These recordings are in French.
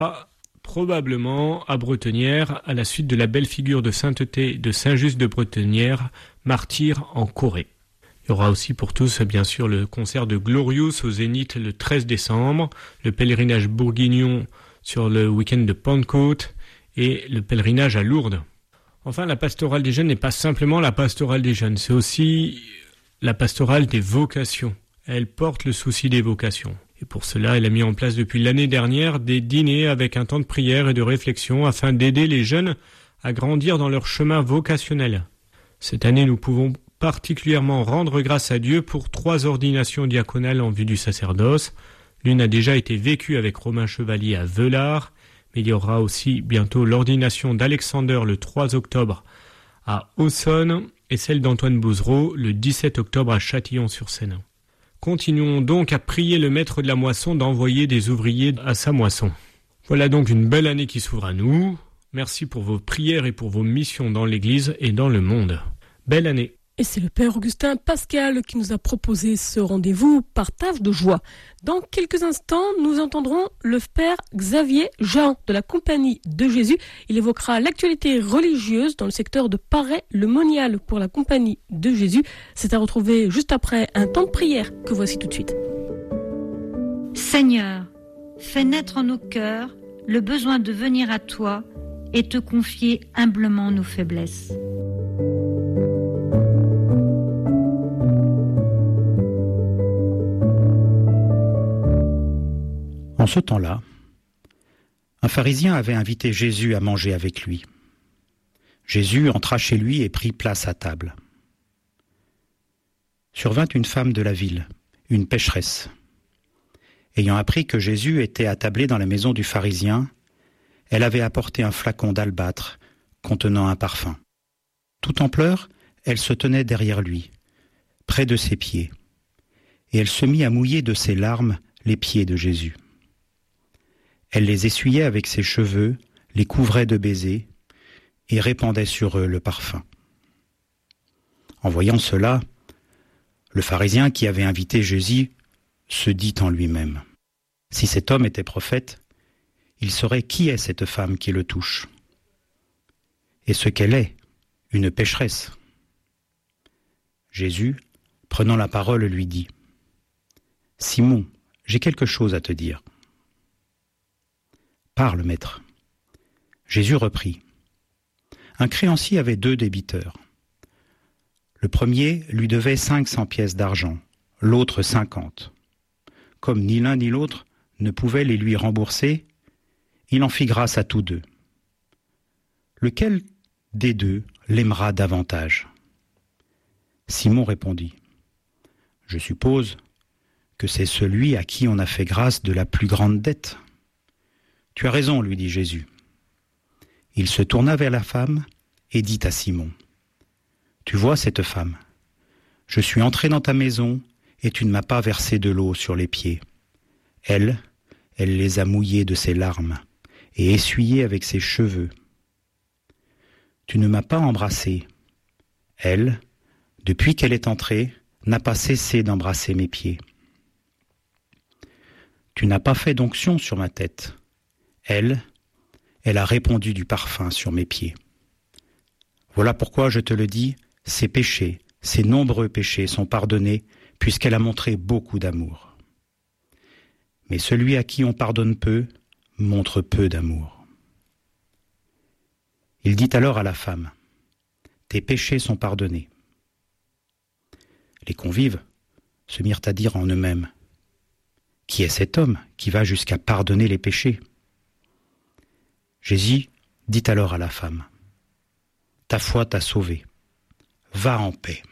Probablement à Bretenière, à la suite de la belle figure de sainteté de Saint-Just de Bretenière, martyr en Corée. Il y aura aussi pour tous, bien sûr, le concert de Glorious au Zénith le 13 décembre, le pèlerinage bourguignon sur le week-end de Pentecôte et le pèlerinage à Lourdes. Enfin, la pastorale des jeunes n'est pas simplement la pastorale des jeunes, c'est aussi la pastorale des vocations. Elle porte le souci des vocations. Et pour cela, elle a mis en place depuis l'année dernière des dîners avec un temps de prière et de réflexion afin d'aider les jeunes à grandir dans leur chemin vocationnel. Cette année, nous pouvons particulièrement rendre grâce à Dieu pour 3 ordinations diaconales en vue du sacerdoce. L'une a déjà été vécue avec Romain Chevalier à Veulars, mais il y aura aussi bientôt l'ordination d'Alexander le 3 octobre à Aussonne et celle d'Antoine Bouzereau le 17 octobre à Châtillon-sur-Seine. Continuons donc à prier le maître de la moisson d'envoyer des ouvriers à sa moisson. Voilà donc une belle année qui s'ouvre à nous. Merci pour vos prières et pour vos missions dans l'Église et dans le monde. Belle année. Et c'est le Père Augustin Pascal qui nous a proposé ce rendez-vous Partage de joie. Dans quelques instants, nous entendrons le Père Xavier Jean de la Compagnie de Jésus. Il évoquera l'actualité religieuse dans le secteur de Paray-le-Monial pour la Compagnie de Jésus. C'est à retrouver juste après un temps de prière que voici tout de suite. Seigneur, fais naître en nos cœurs le besoin de venir à toi et te confier humblement nos faiblesses. En ce temps-là, un pharisien avait invité Jésus à manger avec lui. Jésus entra chez lui et prit place à table. Survint une femme de la ville, une pécheresse. Ayant appris que Jésus était attablé dans la maison du pharisien, elle avait apporté un flacon d'albâtre contenant un parfum. Tout en pleurs, elle se tenait derrière lui, près de ses pieds, et elle se mit à mouiller de ses larmes les pieds de Jésus. Elle les essuyait avec ses cheveux, les couvrait de baisers et répandait sur eux le parfum. En voyant cela, le pharisien qui avait invité Jésus se dit en lui-même : si cet homme était prophète, il saurait qui est cette femme qui le touche, et ce qu'elle est, une pécheresse. Jésus, prenant la parole, lui dit : Simon, j'ai quelque chose à te dire. Parle, maître. Jésus reprit. Un créancier avait 2 débiteurs. Le premier lui devait 500 pièces d'argent, l'autre 50. Comme ni l'un ni l'autre ne pouvaient les lui rembourser, il en fit grâce à tous 2. Lequel des 2 l'aimera davantage ? Simon répondit : Je suppose que c'est celui à qui on a fait grâce de la plus grande dette. Tu as raison, lui dit Jésus. Il se tourna vers la femme et dit à Simon : Tu vois cette femme ? Je suis entré dans ta maison et tu ne m'as pas versé de l'eau sur les pieds. Elle les a mouillés de ses larmes et essuyés avec ses cheveux. Tu ne m'as pas embrassé. Elle, depuis qu'elle est entrée, n'a pas cessé d'embrasser mes pieds. Tu n'as pas fait d'onction sur ma tête. Elle a répandu du parfum sur mes pieds. Voilà pourquoi je te le dis, ses péchés, ses nombreux péchés sont pardonnés, puisqu'elle a montré beaucoup d'amour. Mais celui à qui on pardonne peu, montre peu d'amour. Il dit alors à la femme : Tes péchés sont pardonnés. Les convives se mirent à dire en eux-mêmes : Qui est cet homme qui va jusqu'à pardonner les péchés ? Jésus dit alors à la femme : Ta foi t'a sauvée. Va en paix.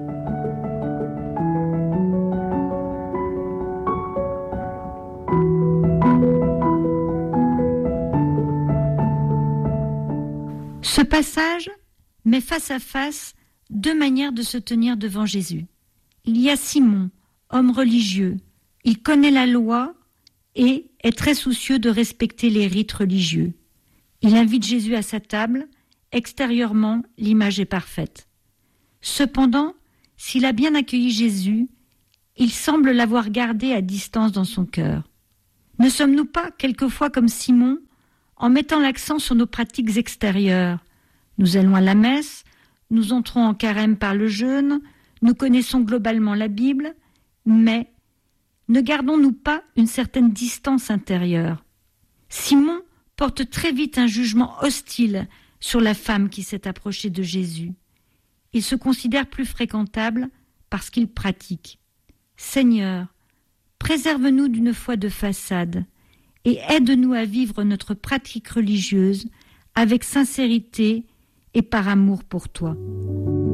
Ce passage met face à face 2 manières de se tenir devant Jésus. Il y a Simon, homme religieux. Il connaît la loi et est très soucieux de respecter les rites religieux. Il invite Jésus à sa table. Extérieurement, l'image est parfaite. Cependant, s'il a bien accueilli Jésus, il semble l'avoir gardé à distance dans son cœur. Ne sommes-nous pas quelquefois comme Simon, en mettant l'accent sur nos pratiques extérieures? Nous allons à la messe, nous entrons en carême par le jeûne, nous connaissons globalement la Bible, mais ne gardons-nous pas une certaine distance intérieure? Simon porte très vite un jugement hostile sur la femme qui s'est approchée de Jésus. Il se considère plus fréquentable parce qu'il pratique. Seigneur, préserve-nous d'une foi de façade et aide-nous à vivre notre pratique religieuse avec sincérité et par amour pour toi.